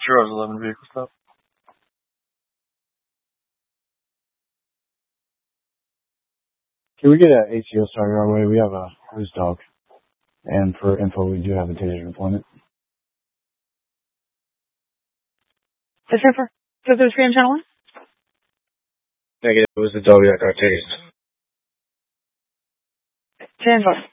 Sure, 11 vehicle stop. Can we get an ACO started our way? We have a loose dog. And for info, we do have a taser deployment. December. So there's Grand Channel 1? Negative. It was the dog that got tased. 10-4.